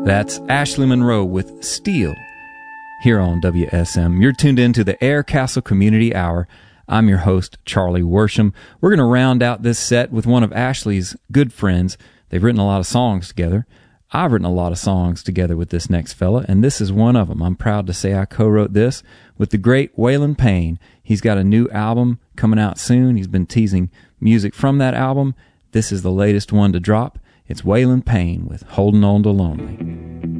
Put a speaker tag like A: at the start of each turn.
A: That's Ashley Monroe with Steel here on WSM. You're tuned in to the Air Castle Community Hour. I'm your host, Charlie Worsham. We're going to round out this set with one of Ashley's good friends. They've written a lot of songs together. I've written a lot of songs together with this next fella, and this is one of them. I'm proud to say I co-wrote this with the great Waylon Payne. He's got a new album coming out soon. He's been teasing music from that album. This is the latest one to drop. It's Waylon Payne with Holding On to Lonely.